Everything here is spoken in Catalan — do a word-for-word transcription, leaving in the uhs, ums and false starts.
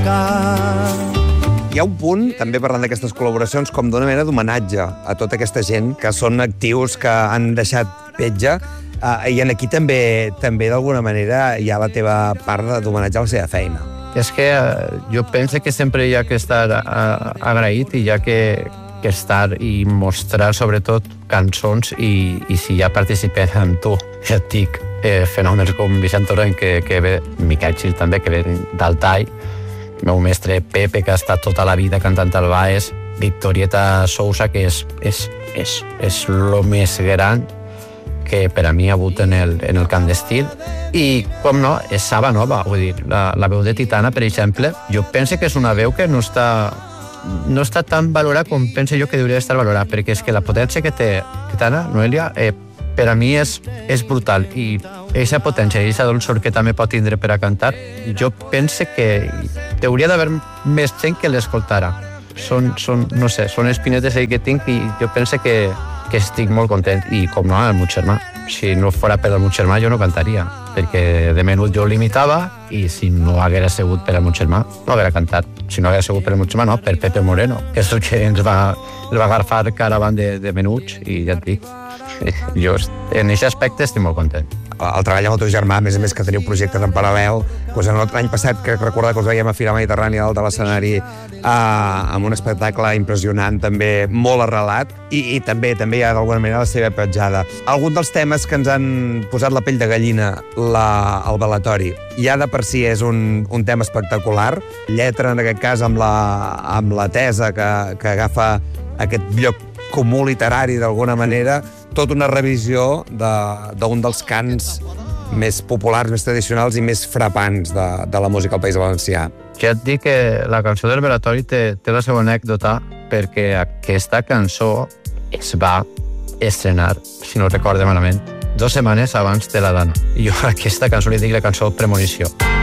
tancar. Hi ha un punt, també parlant d'aquestes col·laboracions, com d'una mena d'homenatge a tota aquesta gent que són actius, que han deixat petja, eh, i en aquí també, també d'alguna manera hi ha la teva part d'homenatge a la seva feina. És que eh, jo penso que sempre hi ha que estar eh, agraït i hi ha que, que estar i mostrar sobretot cançons i, i si ja participes amb tu, ja et dic, eh, fenòmens com Vicent Torrent, que, que ve, Miquel Gil també, que ve d'Altai, meu mestre Pepe, que ha estat tota la vida cantant al Baes, Victorieta Sousa, que és, és, és, és lo més gran que per a mi ha hagut en el, en el cant d'estil. I, com no, és Saba Nova, vull dir, la, la veu de Titana, per exemple, jo penso que és una veu que no està, no està tan valorada com penso jo que hauria d'estar valorada, perquè és que la potència que té Titana, Noelia, eh, per a mi és, és brutal, i aquesta potència i aquesta dolçor que també pot tindre per a cantar, jo penso que hauria d'haver més gent que l'escoltara. Són, són, no sé, són espinetes que tinc i jo penso que, que estic molt content. I com no, el meu germà. Si no fora per el meu germà jo no cantaria, perquè de menut jo l'imitava i si no hagués sigut per el meu germà no haguera cantat. Si no hagués sigut per el meu germà, no, per Pepe Moreno, que és el que ens va, el va agafar caravant de, de menuts i ja et dic. Jo en aquest aspecte estic molt content. El treball amb el teu germà, a més a més que teniu projectes en paral·lel, doncs l'any passat, que recorda que us veiem a Fira Mediterrània dalt de l'escenari eh, amb un espectacle impressionant, també molt arrelat, i, i també també hi ha d'alguna manera la seva petjada. Algun dels temes que ens han posat la pell de gallina, la, el balatori, ja de per si és un, un tema espectacular, lletra en aquest cas amb la, amb la tesa que, que agafa aquest lloc comú literari d'alguna manera, tota una revisió d'un de, dels cants més populars, més tradicionals i més frapants de, de la música al País Valencià. Ja et dic que la cançó del Balatori té, té la seva anècdota perquè aquesta cançó es va estrenar, si no recorde malament, dues setmanes abans de la Dana. I jo a aquesta cançó li dic la cançó Premonició.